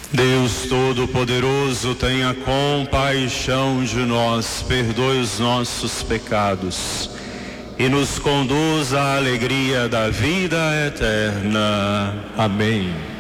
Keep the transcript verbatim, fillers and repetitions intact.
Deus Todo-Poderoso, tenha compaixão de nós, perdoe os nossos pecados e nos conduza à alegria da vida eterna. Amém.